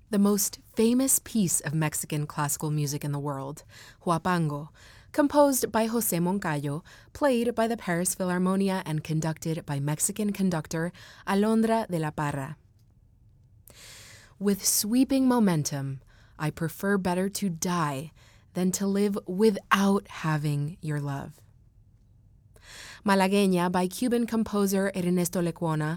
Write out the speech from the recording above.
the most famous piece of Mexican classical music in the world, Huapango, composed by José Moncayo, played by the Paris Philharmonia and conducted by Mexican conductor Alondra de la Parra. With sweeping momentum, I prefer better to die than to live without having your love. Malagueña by Cuban composer Ernesto Lecuona